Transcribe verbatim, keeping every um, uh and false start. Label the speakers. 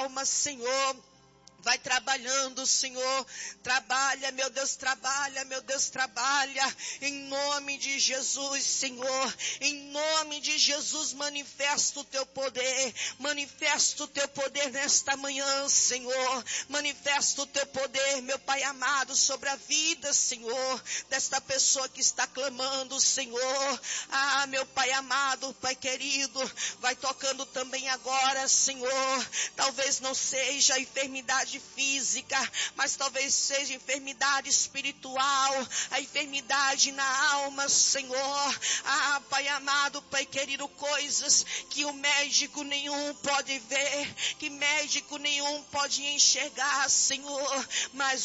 Speaker 1: alma, Senhor. Vai trabalhando, Senhor. Trabalha, meu Deus, trabalha, meu Deus, trabalha. Em nome de Jesus, Senhor. Em nome de Jesus, manifesta o teu poder. Manifesta o teu poder nesta manhã, Senhor. Manifesta o teu poder, meu Pai amado, sobre a vida, Senhor, desta pessoa que está clamando, Senhor. Ah, meu Pai amado, Pai querido, vai tocando também agora, Senhor. Talvez não seja a enfermidade física, mas talvez seja enfermidade espiritual, a enfermidade na alma, Senhor. Ah, Pai amado, Pai querido, coisas que o médico nenhum pode ver, que médico nenhum pode enxergar, Senhor, mas